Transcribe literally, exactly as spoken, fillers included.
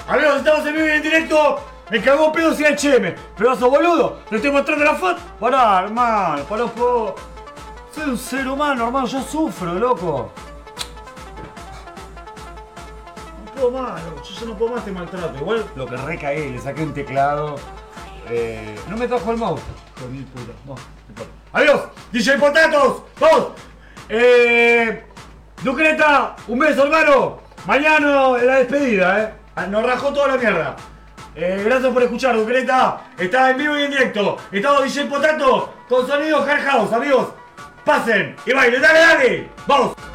Amigos, estamos en vivo y en directo. Me cagó pedo si H M. Pedazo boludo. Le estoy mostrando la foto. Pará, hermano. Pará, puedo. Soy un ser humano, hermano. Yo sufro, loco. No puedo más, loco. Yo ya no puedo más este maltrato. Igual lo que recagué, le saqué un teclado. Eh, no me trajo el mouse. Con mil puta. No, no importa. Adiós, D J Potatos. Vamos. Eh. Ducreta, un beso, hermano. Mañana es la despedida, eh. Nos rajó toda la mierda. Eh, gracias por escuchar, Ducreta. Está en vivo y en directo. Estamos D J Potato con sonido Hard House, amigos. Pasen y bailen, dale, dale. Vamos.